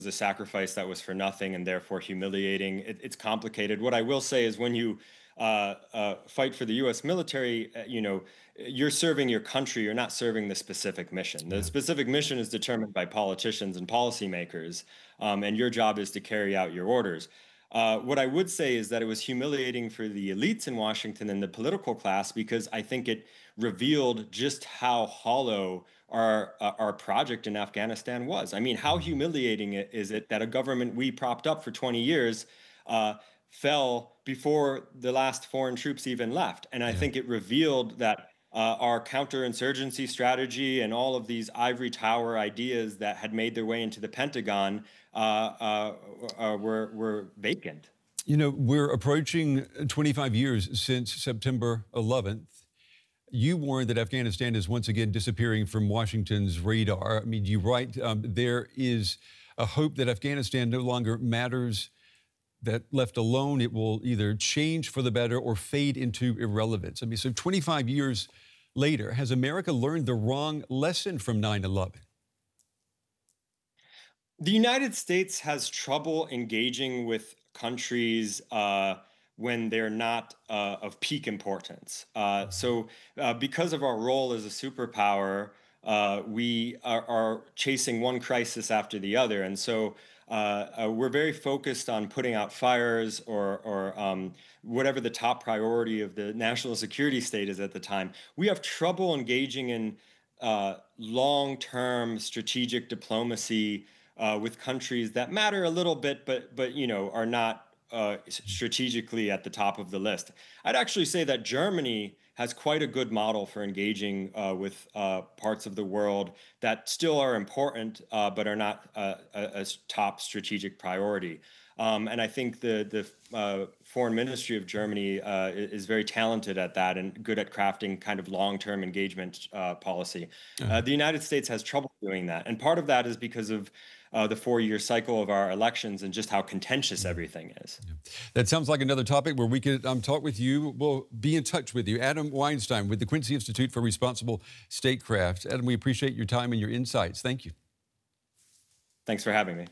a sacrifice that was for nothing and therefore humiliating. It's complicated. What I will say is when you fight for the U.S. military, you're serving your country. You're not serving the specific mission. The Yeah. specific mission is determined by politicians and policymakers, and your job is to carry out your orders. What I would say is that it was humiliating for the elites in Washington and the political class because I think it revealed just how hollow our project in Afghanistan was. I mean, how humiliating is it that a government we propped up for 20 years uh, fell before the last foreign troops even left? And I Yeah. think it revealed that our counterinsurgency strategy and all of these ivory tower ideas that had made their way into the Pentagon were vacant. You know, we're approaching 25 years since September 11th. You warned that Afghanistan is once again disappearing from Washington's radar. I mean, you write there is a hope that Afghanistan no longer matters, that left alone, it will either change for the better or fade into irrelevance. I mean, so 25 years later, has America learned the wrong lesson from 9/11? The United States has trouble engaging with countries when they're not of peak importance. Because of our role as a superpower, we are chasing one crisis after the other. And so, we're very focused on putting out fires or whatever the top priority of the national security state is at the time. We have trouble engaging in long-term strategic diplomacy with countries that matter a little bit, but are not strategically at the top of the list. I'd actually say that Germany has quite a good model for engaging with parts of the world that still are important, but are not a top strategic priority. And I think the foreign ministry of Germany is very talented at that and good at crafting kind of long-term engagement policy. Uh, The United States has trouble doing that, and part of that is because of the four-year cycle of our elections and just how contentious everything is. that sounds like another topic where we could talk with you. We'll be in touch with you. Adam Weinstein with the Quincy Institute for Responsible Statecraft. Adam, we appreciate your time and your insights. Thank you. Thanks for having me.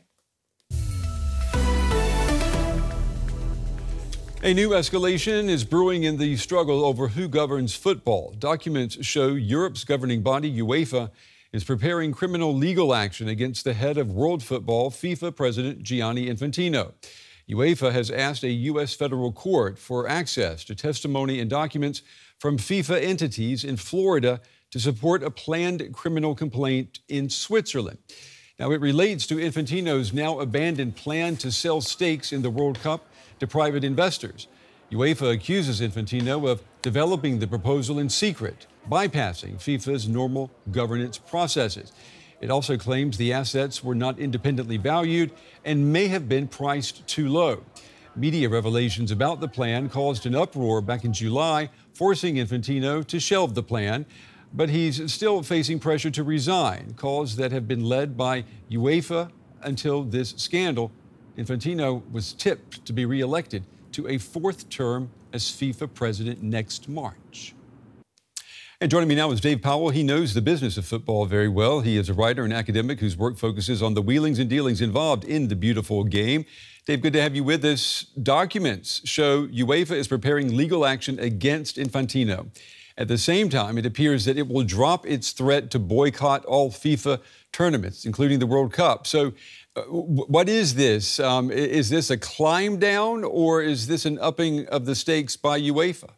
A new escalation is brewing in the struggle over who governs football. Documents show Europe's governing body, UEFA, is preparing criminal legal action against the head of world football, FIFA President Gianni Infantino. UEFA has asked a U.S. federal court for access to testimony and documents from FIFA entities in Florida to support a planned criminal complaint in Switzerland. Now, it relates to Infantino's now abandoned plan to sell stakes in the World Cup to private investors. UEFA accuses Infantino of developing the proposal in secret, bypassing FIFA's normal governance processes. It also claims the assets were not independently valued and may have been priced too low. Media revelations about the plan caused an uproar back in July, forcing Infantino to shelve the plan. But he's still facing pressure to resign, calls that have been led by UEFA until this scandal. Infantino was tipped to be reelected to a fourth term as FIFA president next March. And joining me now is Dave Powell. He knows the business of football very well. He is a writer and academic whose work focuses on the wheelings and dealings involved in the beautiful game. Dave, good to have you with us. Documents show UEFA is preparing legal action against Infantino. At the same time, it appears that it will drop its threat to boycott all FIFA tournaments, including the World Cup. So what is this? Is this a climb down or is this an upping of the stakes by UEFA?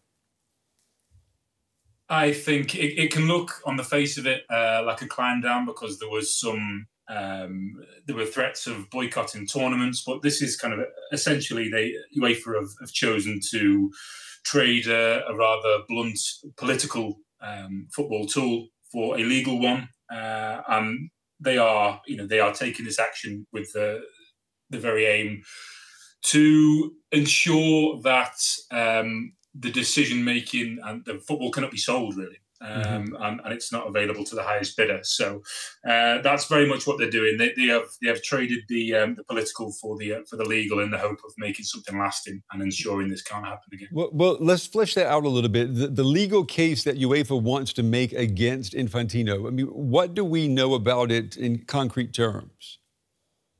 I think it can look on the face of it like a climb down because there was there were threats of boycotting tournaments, but this is kind of essentially UEFA have chosen to trade a rather blunt political football tool for a legal one, and they are taking this action with the very aim to ensure that the decision making and the football cannot be sold really. And it's not available to the highest bidder. So that's very much what they're doing. They have traded the political for the legal in the hope of making something lasting and ensuring this can't happen again. Well, let's flesh that out a little bit. The legal case that UEFA wants to make against Infantino. I mean, what do we know about it in concrete terms?